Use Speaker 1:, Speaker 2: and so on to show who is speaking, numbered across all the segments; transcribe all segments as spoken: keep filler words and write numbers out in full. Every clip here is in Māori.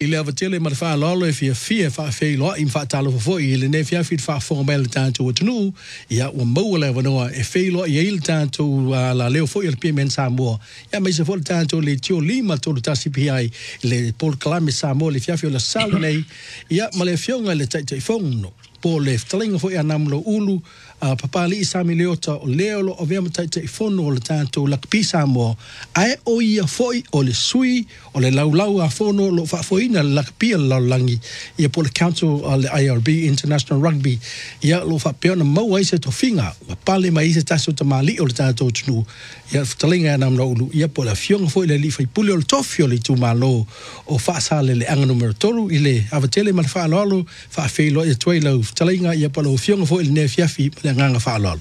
Speaker 1: I le avatele ma le wha lolo e fia fia wha whai loa i mwha talo fo i le ne fia fia wha whonga mai le tātou atunu ia ua maua le wanoa e whai loa i le tātou la leo fo i le pia men Samoa ia mai se fo le tātou le tio lima tolu tasi pi ai le Paul Kalame Samoa le fia fia le sali nei ia ma le fionga le taitai whongo po le talinga fo i anamlo ulu Uh, papali i sami leota o leo lo o vea matai te ifono o le tātou lakpi Samoa ae o ia foi o le sui o le laulau a fono lo whaafoina le lakpi a laulangi ia po le council o le I R B International Rugby ia lo whapeona mau aise to finga papali mai ise taso ta mali o le tātou tunu ia talinga anam na ulu ia po le fionga foi le li fai puli o le tofi o le tu malo o whaasale le anga numero tolu i le avatele ma le whaaloalo whaafeilo i tuai lau talinga ia po le fionga foi le ne fiafi le nganga whaalolo.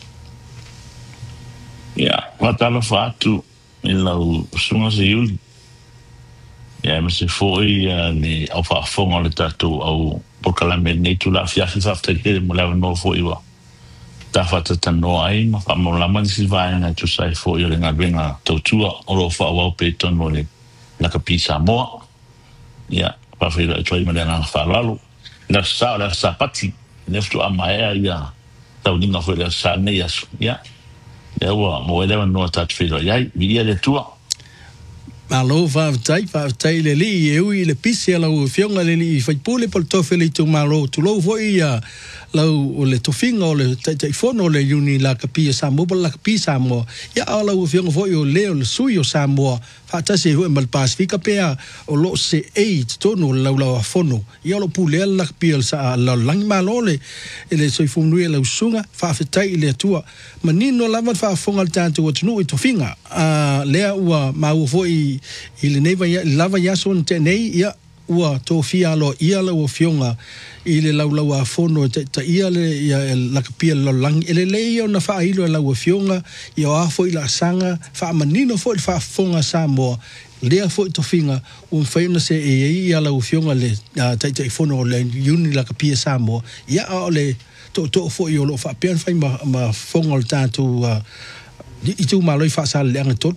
Speaker 2: Ia, watalo whaatu i lau sunga se iuli. Ia, ma se fōi ni au whaafonga le tātou au Pokalame nei tu la fiafi whaftakere mo lewa no fōi wa. Tā whatata no ai, ma whamolama ni si vaenga tu sai fōi o le ngā renga tautua o lo whaawau pe tono le laka pi Samoa. Ia, whawhira e tuai ma le nganga whaalalo. Na sa o le sa pati, neftu a maea ia tau ninga foi le sa nei asu ya ya wa mo ele no tat filo ya vi ele tua
Speaker 1: malo va tai va tai le li e ui le pisi ala o fionga le li fai pule pol tofeli tu malo tu lo foi ya lau o le tofinga o le tai fono le uni la kapia Samoa la kapia Samoa ya ala o fionga foi o le o le sui o Samoa fa tasi ho mal pasifika pea o lo se eight tono lau lau fono ya lo pule la kapia sa la lang malo le ele soi funu le sunga fa tai le tua manino lava fa fonga tanto o tunu i tofinga a le ua mau foi i le neva lava ya son te nei ia ua tofia lo ia lo fionga i le lau lau a fono te ta ia le ia la kapia lo lang ele le ia na fa ilo la ua fionga ia a foi la sanga fa manino foi fa fonga Samoa lea foi tofinga un faina se e ia la ua fionga le ta ta fono le uni la kapia Samoa ia a le to to foi o lo fa pen fa ma ma fonga o tanto i tu maloi fa sal le angatot.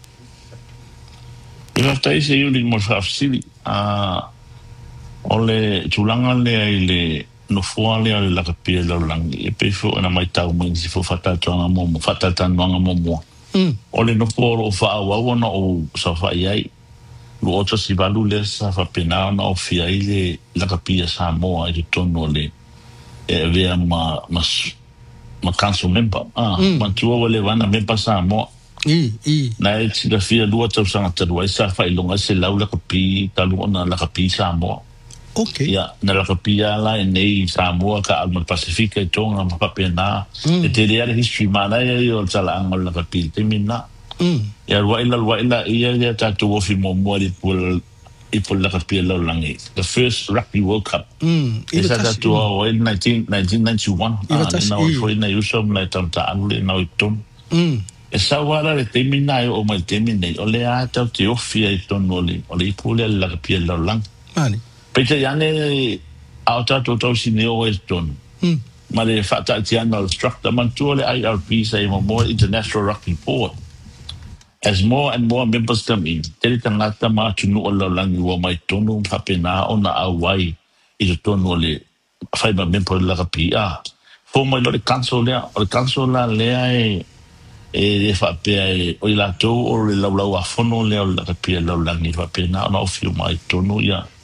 Speaker 2: Ina tai se yuli mo fafsili a ole tulanga le ile no foale ale la kapia la langi e pe fo na mai tau mo si fo fata tanga mo mo fata tanga mo mo ole no fo fa wa ona o sa fa ai lo otro si valu le sa fa pena na o fia ile la kapia Samoa i tono le e vea ma ma ma council member ah ma tu ole vana member Samoa
Speaker 1: i i
Speaker 2: na e tira fia lua tau sanga taru ai sa fai longa se lau la kapi talu ona la kapi Samoa
Speaker 1: okay
Speaker 2: ya na la kapi ala e nei Samoa ka alma Pasifika i tonga ma papena e te rea history mana e o tala angol la kapi te mina ya rua ila rua ila ia ia tatu wofi mo mo di pul i pul la kapi lau langi the first rugby world cup is that tatu o in nineteen ninety-one ah na o foi na yusom na tanta angle na i ton e sa wala le temina o mai temina o le a tau te ofia i tono le o le pule la kapia la lang
Speaker 1: mani
Speaker 2: pete yane au tatu tau si neo e tono ma le fata tiana instructor man tu le I R B say more international rugby board as more and more members come in te tangata ma tunu o la lang o mai tono papena ona awai i tono le fai ma member la kapia fo mai le council le o council la le ai e fa pe o la to o le la la fono le la kapia la la ni fa pe na no fiu mai tonu ya